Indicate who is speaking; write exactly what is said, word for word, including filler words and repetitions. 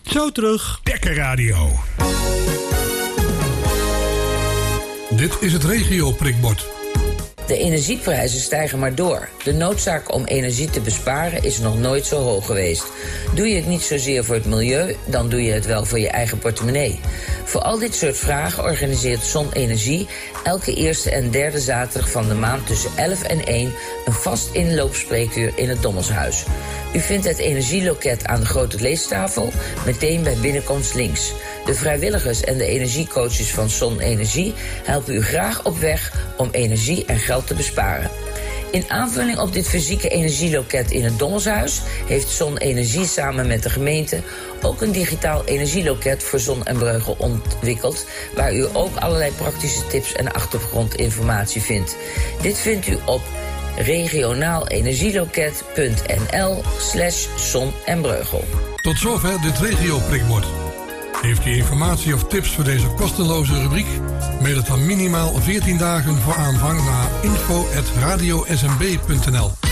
Speaker 1: Zo terug.
Speaker 2: Dekker Radio.
Speaker 3: Dit is het regio-prikbord.
Speaker 4: De energieprijzen stijgen maar door. De noodzaak om energie te besparen is nog nooit zo hoog geweest. Doe je het niet zozeer voor het milieu, dan doe je het wel voor je eigen portemonnee. Voor al dit soort vragen organiseert Zonenergie elke eerste en derde zaterdag van de maand tussen elf en één een vast inloopspreekuur in het Dommelshuis. U vindt het energieloket aan de grote leestafel, meteen bij binnenkomst links. De vrijwilligers en de energiecoaches van Zonenergie helpen u graag op weg om energie en geld te besparen. In aanvulling op dit fysieke energieloket in het Dommelshuis heeft Zonenergie samen met de gemeente ook een digitaal energieloket voor Zon en Breugel ontwikkeld, waar u ook allerlei praktische tips en achtergrondinformatie vindt. Dit vindt u op regionaalenergieloket.nl slash Zon en Breugel.
Speaker 3: Tot zover dit regio-prikbord. Heeft u informatie of tips voor deze kosteloze rubriek? Mail het dan minimaal veertien dagen voor aanvang naar info at radio s m b punt n l.